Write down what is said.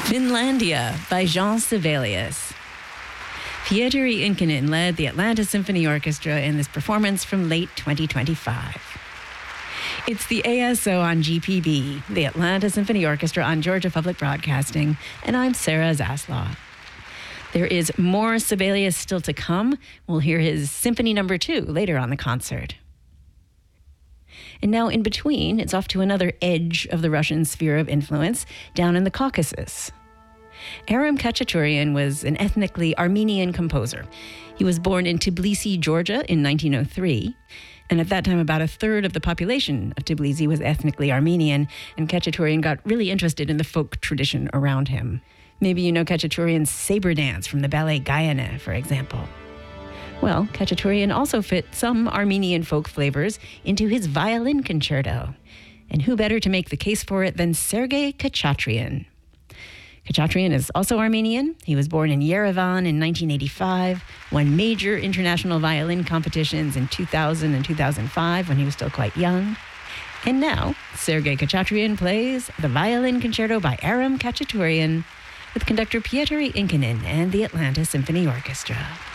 Finlandia by Jean Sibelius. Pietari Inkinen led the Atlanta Symphony Orchestra in this performance from late 2025. It's the ASO on GPB, the Atlanta Symphony Orchestra on Georgia Public Broadcasting, and I'm Sarah Zaslaw. There is more Sibelius still to come. We'll hear his Symphony No. 2 later on the concert. And now in between, it's off to another edge of the Russian sphere of influence, down in the Caucasus. Aram Khachaturian was an ethnically Armenian composer. He was born in Tbilisi, Georgia in 1903. And at that time, about a third of the population of Tbilisi was ethnically Armenian, and Khachaturian got really interested in the folk tradition around him. Maybe you know Khachaturian's saber dance from the ballet Gayane, for example. Well, Khachaturian also fit some Armenian folk flavors into his violin concerto. And who better to make the case for it than Sergei Khachatryan? Khachatryan is also Armenian. He was born in Yerevan in 1985, won major international violin competitions in 2000 and 2005 when he was still quite young. And now, Sergei Khachatryan plays the violin concerto by Aram Khachaturian with conductor Pietari Inkinen and the Atlanta Symphony Orchestra.